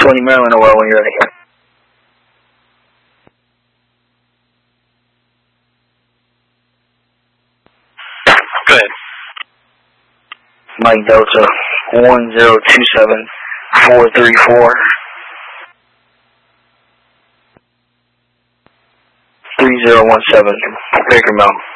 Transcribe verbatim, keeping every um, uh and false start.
twenty Maryland, oh well, when you're ready. Go ahead. Mike Delta, one zero two seven four three four. three zero one seven, Baker Mill.